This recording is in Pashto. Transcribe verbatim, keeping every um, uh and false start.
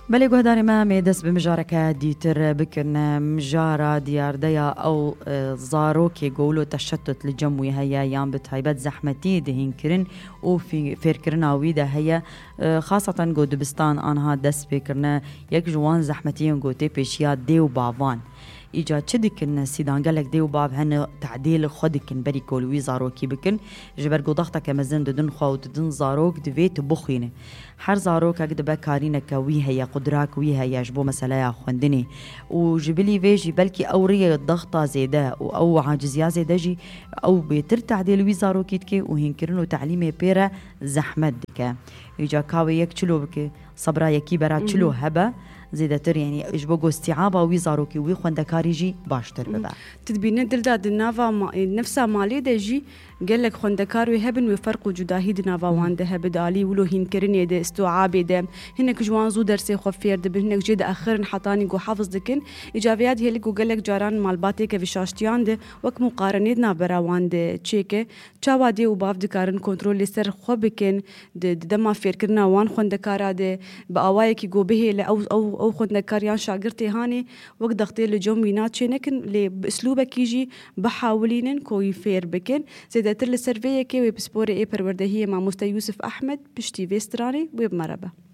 بلي گوهداری ما میدست بمجارکه دیتر بکن مجارا دیار دیا او زارو که گولو تشتت لجموی هیا یان بتایبت زحمتی دهین کرن او فیر کرن آوی ده هیا خاصتا گو دبستان آنها دست بکرن یک جوان زحمتیون گوته پیشیا دیو باوان ایجاد چه دکن سیدان گلک دیو باب هن تعدیل خودکن بری کولوی زاروکی بکن جبر گو ضغطه که مزن ددن خود ددن زاروک دویت بخینه هر زاروک اگه دبا کارینه که وی هیا قدراک وی هیا جبو مسئله خوندنی و جبلی ویجی بلکی اوریه ضغطه زیده و او عاجزیا زیده جی او بیتر تعدیل وی زاروکیت که و هنکرن و تعلیم پیره زحمت دکه ایجا کاوی یک چلو بکه صبرا یکی برات چلو هبه زیادتر یعنی اجبو استیعابا وی زاروکی وی خوندکاری جی باشتر ببا تدبینه دل داد نافا ما نفسها مالی ده جی قال لك خوندكار ويهبن ويفرقوا جداهي دنافا وانده هبد علي ولو هين كرني ده استوعابي ده هنك جوان زو درسي خفير ده هنك جد اخرن حطاني جو حافظ دكن ايجابيات هي اللي قال لك جاران مالباتي كفيشاشتيان ده وك مقارنتنا براوان ده تشيكه تشاوا دي وباف دكارن كنترول سر خبكن ده دما فير كرنا وان خوندكارا ده باواي كي جو به او او او خوندكاريان شاغرتي هاني وقت دختي لجومينات شنكن باسلوبك يجي بحاولين كوي فير بكن زي داتر السرفيه كي وبسبوري اي پروردهيه مع مستر يوسف احمد بشتي فيستراني وبمربه